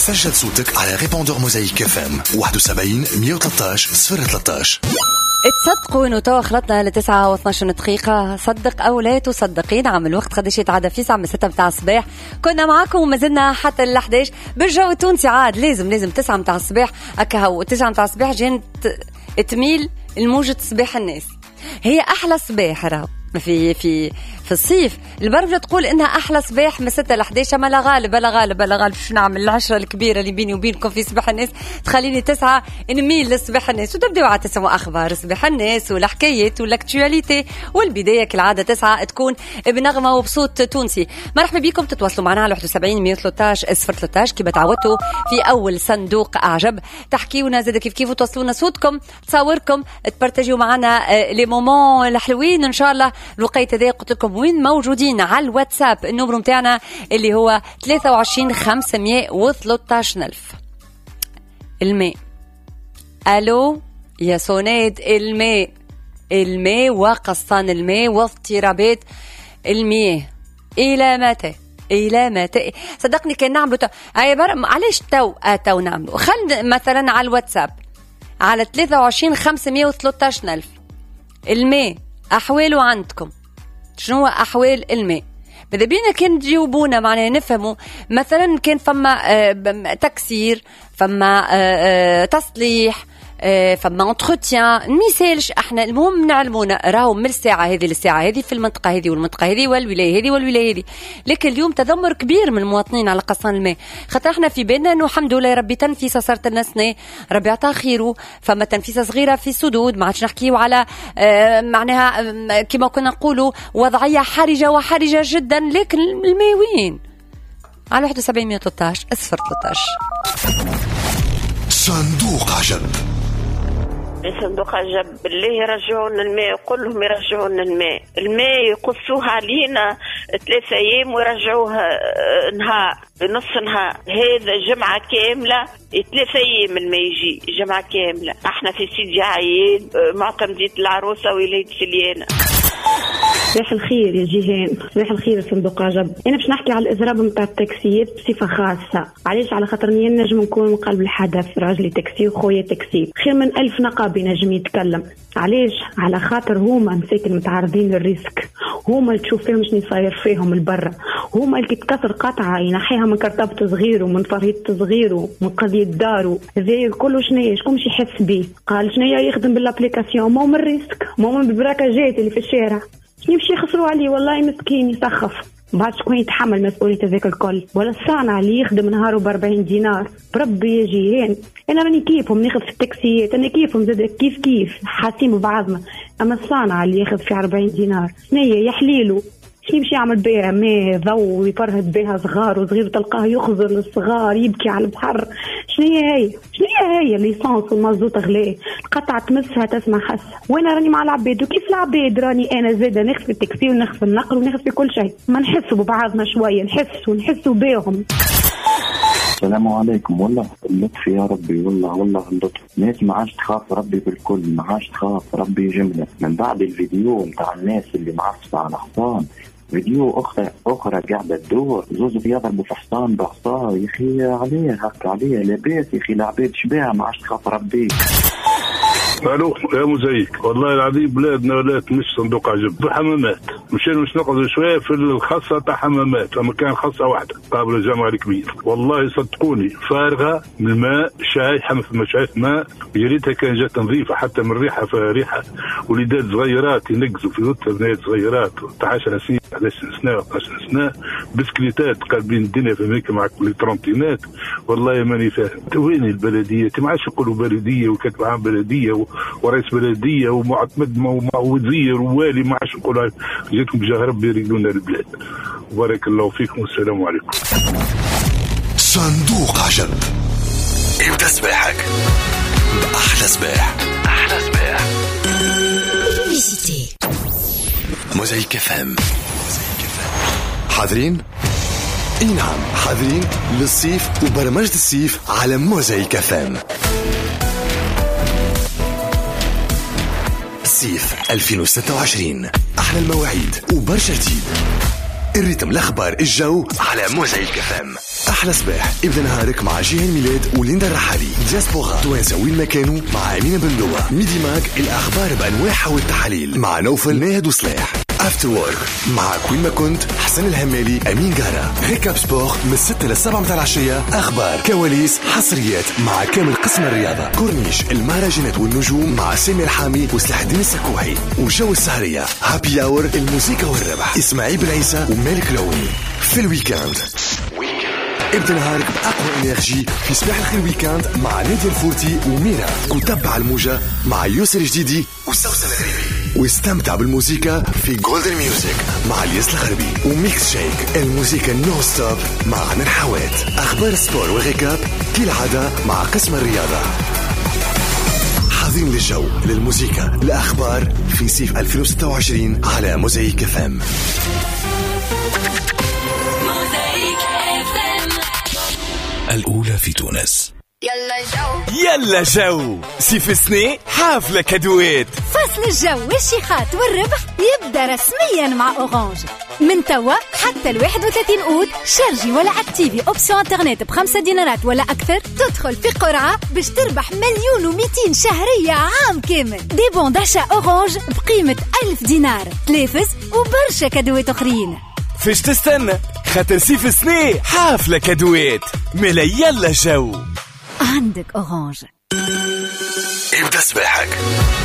سجل صوتك على ريبوندور موزايك اف ام 71 113 013. تصدقوا انه توا خلطنا ل9 و12 دقيقة. صدق او لا تصدقين، عم الوقت قديش يتعدى في ساعة من 6 متاع الصباح. كنا معاكم وما زلنا حتى ال11 بالجو التونسي. عاد لازم 9 متاع الصباح هكا، و9 متاع الصباح جين تميل الموجة صباح الناس. هي احلى صباح راهو في الصيف. البربجة تقول إنها أحلى صباح من 6 ل11. ما لا غالب شو نعمل العشرة الكبيرة اللي بيني وبينكم في صباح الناس تخليني 9 نميل لصباح الناس، وتبدأوا على تسموا أخبار صباح الناس والحكايات والأكتواليتي. والبداية كالعادة 9 تكون بنغمة وبصوت تونسي. مرحبا بكم، تتواصلوا معنا على 71 113 013 كيف تعودتوا في أول صندوق أعجب. تحكيونا زاد كيف توصلونا صوتكم، تصوركم، تبارتاجيو معنا لي مومون الحلوين إن شاء الله. الوقيت هذا قلت لكم وين موجودين على الواتساب. النمبر متاعنا اللي هو 23 513 ألف. الماء. ألو يا سوناد. الماء وقصان الماء واضطرابات المياه إلى متى؟ صدقني كان نعملوا علاش تو نعملوا. خل مثلا على الواتساب على 23 513 ألف. الماء أحواله عندكم شنو أحوال الماء؟ ماذا بينا كان تجاوبونا معناها نفهموا. مثلا كان فما تكسير، فما تصليح، فما entretien، نميسالش احنا. المهم نعلمونا راهو من الساعة هذه للساعة هذه في المنطقة هذه والمنطقة هذه والولاية هذه والولاية هذه. لكن اليوم تذمر كبير من المواطنين على قصان الماء، خاطر احنا في بالنا انه الحمد لله ربي تنفيسة صارت لنا سنة، ربي عطاه خيره. فما تنفيسة صغيرة في السدود، ما عادش نحكيو على معناها كما كنا نقولوا وضعية حرجة جدا. لكن الماء وين؟ على 71 113 013. صندوق عجب. صندوق عجب بالله يرجعون الماء، كلهم يرجعون الماء يقصوها علينا 3 أيام ويرجعوها نهار بنص نهار. هذا جمعة كاملة 3 أيام الماء يجي جمعة كاملة. احنا في سيدي عيد معتمدية العروسة ولاية سليانة. صباح الخير يا جيهان، صباح الخير صندوق عجب. انا باش نحكي على الاضراب نتاع التاكسيات بصفه خاصه. علاش؟ على خاطر نجم نكون من قلب الحدث، راجلي تاكسي وخويا تاكسي، خير من 1000 نقابي نجم يتكلم. علاش؟ على خاطر هما مساكن متعرضين للريسك، هما اللي تشوف فيهم شنو صاير فيهم البرة، هما اللي تتكسر قطعه ينحيها من كرتبة صغيره، من فريط صغيره، من قضية دارو، زي كله شكون مش يحس بيه؟ قال شنو يخدم بالابليكاسيون؟ مو من الريسك، مو من البراكاجات اللي في الشارع. يمشي يخسروا عليه والله مسكين يسخف. بعد شكون يتحمل مسؤولية هذاك الكل؟ ولا الصانع اللي يخدم نهاره ب40 دينار. بربي يا جيهان انا راني كيفهم ناخذ في التاكسيات، انا كيفهم زاد كيف حاسين ببعضنا. اما الصانع اللي ياخذ في 40 دينار شنية يحليله؟ يمشي يعمل بها ماء ضو ويفرهد بها صغار، وصغير تلقاه يخزر للصغار يبكي على البحر. شنو هي الليسانس والمازوت غلاه، القطعة تمسها تسمع حس. وانا راني مع العباد، وكيف العباد راني انا زاده ناخذ في التاكسي وناخذ في النقل وناخذ في كل شيء. ما نحسوا ببعضنا شويه، نحسوا بهم. السلام عليكم. والله اللطف يا ربي، والله اللطف. ناس ما عادش تخاف ربي بالكل، ما عادش تخاف ربي جمله. من بعد الفيديو نتاع الناس اللي معصبة على حصان، فيديو أخرى قاعدة تدور، زوز يضربوا في حصان بعصا. يا أخي عليه لاباس يا أخي، العباد شبيها ما عادش تخاف ربي. الو يا مزيك، والله العظيم بلادنا ولات مش صندوق عجب. حمامات مشينا مش نقعدوا شويه في الخاصه تاع حمامات، لما كان خاصه واحده قابل الجامع الكبير، والله صدقوني فارغه من الماء، شايحه مثل ما شايف ماء. يا ريتها كان جات نظيفه حتى من ريحه، فريحه. وليدات صغيرات ينقزوا في وسط بنات صغيرات 10 سنين 11 سنه 12 سنه، بسكليتات قلبين الدنيا في امريكا مع الترونتينات. والله ماني فاهم وين البلديه. ما عادش يقولوا بلديه وكتب عام بلديه ورئيس بلديه ومعتمد ووزير ووالي، ما عادش يقولوا. جيتكم بجاه ربي يريدونا البلاد. بارك الله فيكم والسلام عليكم. صندوق عجب. ابدأ صباحك بأحلى صباح. موزايك اف ام. حاضرين؟ اي نعم حاضرين للصيف وبرمجة الصيف على موزايك اف ام. الصيف 2026 أحلى المواعيد وبرشا جديد. الريتم الأخبار الجو على موزايك اف ام. أحلى صباح ابدأ نهارك مع جيهان ميلاد وليندا الرحالي. دياسبورا توانسة وين ما كانوا مع أمينة بندوة. ميدي ماج الأخبار بأنواعها والتحاليل مع نوفل ناهد وصلاح. افتر وورك مع كوين ما كنت حسن الهمالي أمين جارة. ريكاب سبور من 6 ل 7 متاع العشية. أخبار كواليس حصريات مع كامل قسم الرياضة. كورنيش المهرجانات والنجوم مع سامي الحامي وسلاح الدين السكوحي. وجو السهرية هابي اور الموسيقى والربح إسماعيل بن عيسى ومالك لوني. في الويكاند ابدأ نهارك بأقوى إنرجي في صباح الخير ويكاند مع نادية الفورتي وميرا. وتبع الموجة مع يوسر الجديدي وسوسن الغريبي. واستمتع بالموسيقى في جولدن ميوزك مع الياس الغربي. وميكس شيك الموسيقى نو ستوب مع عمر حوات. أخبار سبور وغيكاب كالعادة مع قسم الرياضة. حاضرين للجو للموسيقى الأخبار في صيف 2026 على موزايك FM. الأولى في تونس. يلا جو سيف سني حافلة كادوات. فصل الجو والشيخات والربح يبدأ رسميا مع أورانج من توا حتى 31 أوت. شارجي ولا اكتيفي اوبسيون انترنت ب5 دينارات ولا أكثر تدخل في قرعة باش تربح 1,200,000 شهرية عام كامل. دي بون داشا أورانج بقيمة 1000 دينار تلافز وبرشا كادوات أخرين. فيش تستنى خاطر سيف سني حافلة كادوات ملا. يلا جو عندك أورانج. ابدأ صباحك